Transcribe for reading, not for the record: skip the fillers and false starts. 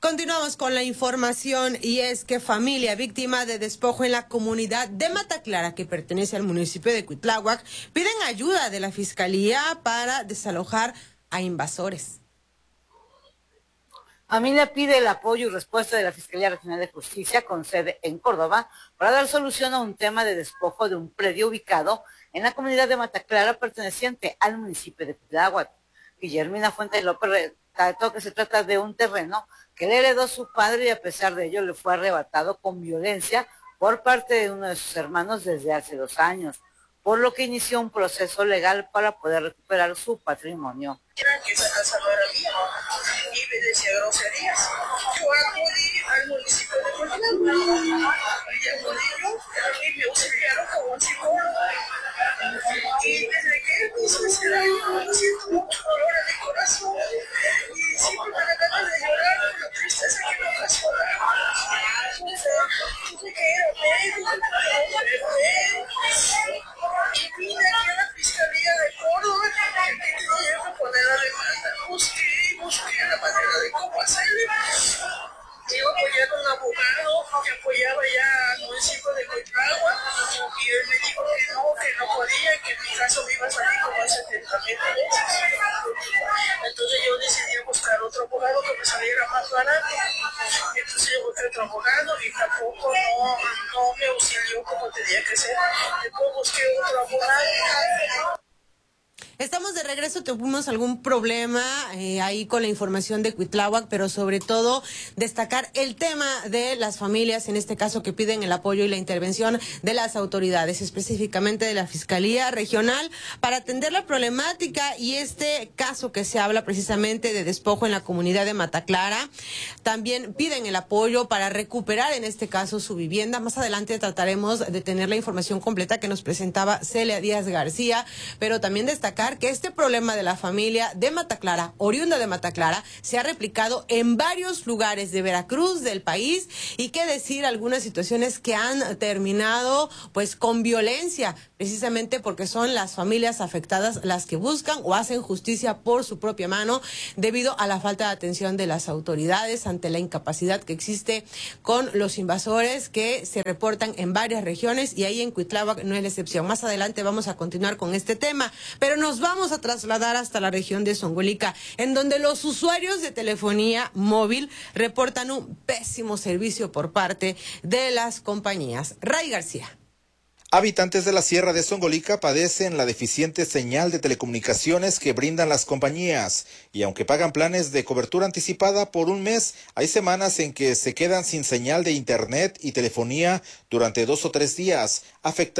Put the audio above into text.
Continuamos con la información y es que familia víctima de despojo en la comunidad de Mata Clara, que pertenece al municipio de Cuitláhuac, piden ayuda de la Fiscalía para desalojar a invasores. Familia pide el apoyo y respuesta de la Fiscalía Regional de Justicia con sede en Córdoba para dar solución a un tema de despojo de un predio ubicado en la comunidad de Mata Clara perteneciente al municipio de Cuitláhuac. Guillermina Fuentes López resaltó que se trata de un terreno que le heredó su padre y a pesar de ello le fue arrebatado con violencia por parte de uno de sus hermanos desde hace 2 años, por lo que inició un proceso legal para poder recuperar su patrimonio. Que esa casa no era mía y me decía groserías. Yo acudí al municipio de Cuitláhuac y acudí yo y me auxiliaron como un psicólogo. Y desde que empezó ese año me siento mucho dolor en mi corazón y siempre me da ganas de llorar por la tristeza que me ocasiona. Tuve que ir a médico, y vine aquí a la Fiscalía de Córdoba que tenía que poner la demanda. Busqué la manera de cómo hacerlo. Iba a apoyar a un abogado que apoyaba ya al municipio de Cuitláhuac y él me dijo que no podía, que en mi caso me iba a salir como a 70,000 veces. Entonces yo decidí buscar otro abogado que me saliera más barato. Entonces yo busqué otro abogado y tampoco no me auxilió como tenía que ser. Después busqué otro abogado. Estamos de regreso, tuvimos algún problema ahí con la información de Cuitláhuac, pero sobre todo destacar el tema de las familias, en este caso que piden el apoyo y la intervención de las autoridades, específicamente de la Fiscalía Regional, para atender la problemática y este caso que se habla precisamente de despojo en la comunidad de Mata Clara. También piden el apoyo para recuperar en este caso su vivienda. Más adelante trataremos de tener la información completa que nos presentaba Celia Díaz García, pero también destacar que este problema de la familia de Mata Clara, oriunda de Mata Clara, se ha replicado en varios lugares de Veracruz, del país, y qué decir algunas situaciones que han terminado pues con violencia, precisamente porque son las familias afectadas las que buscan o hacen justicia por su propia mano debido a la falta de atención de las autoridades ante la incapacidad que existe con los invasores que se reportan en varias regiones y ahí en Cuitláhuac no es la excepción. Más adelante vamos a continuar con este tema, pero nos vamos a trasladar hasta la región de Zongolica, en donde los usuarios de telefonía móvil reportan un pésimo servicio por parte de las compañías. Ray García. Habitantes de la Sierra de Zongolica padecen la deficiente señal de telecomunicaciones que brindan las compañías y aunque pagan planes de cobertura anticipada por un mes, hay semanas en que se quedan sin señal de internet y telefonía durante 2 o 3 días, afectando